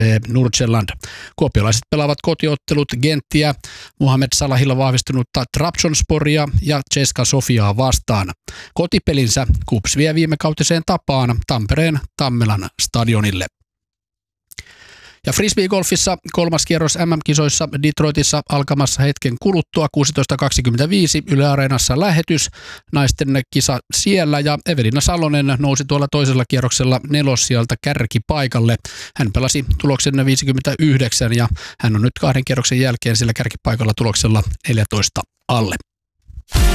Nordsjælland. Kuopiolaiset pelaavat kotiottelut Genttiä, Mohamed Salahilla vahvistunutta Trabzonsporia ja CSKA Sofiaa vastaan. Kotipelinsä KuPS vie viimekautiseen tapaan Tampereen Tammelan stadionille. Ja frisbeegolfissa 3. kierros MM-kisoissa Detroitissa alkamassa hetken kuluttua 16.25 Yle Areenassa lähetys. Naisten kisa siellä ja Evelina Salonen nousi tuolla toisella kierroksella 4. sieltä kärkipaikalle. Hän pelasi tuloksen 59 ja hän on nyt 2 kierroksen jälkeen sillä kärkipaikalla tuloksella 14 alle.